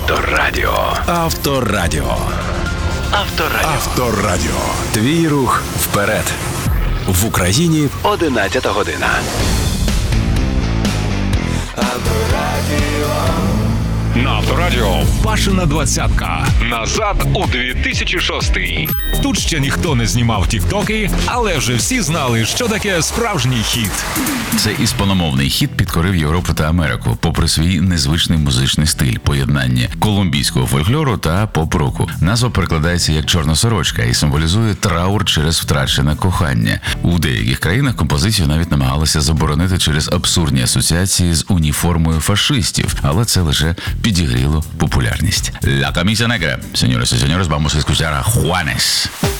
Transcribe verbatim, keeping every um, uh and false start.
Авторадіо. Авторадіо. Авторадіо. Авторадіо. Твій рух вперед. В Україні Одинадцята година. На Авторадіо Пашина двадцятка. Назад у дві тисячі шостий. Тут ще ніхто не знімав тіктоки, але вже всі знали, що таке справжній хіт. Це іспаномовний хіт підкорив Європу та Америку, попри свій незвичний музичний стиль, поєднання колумбійського фольклору та поп-року. Назва перекладається як «чорна сорочка» і символізує траур через втрачене кохання. У деяких країнах композицію навіть намагалися заборонити через абсурдні асоціації з уніформою фашистів, але це лише підігріло популярність. La camisa negra. Señoras y señores, vamos a escuchar a Juanes.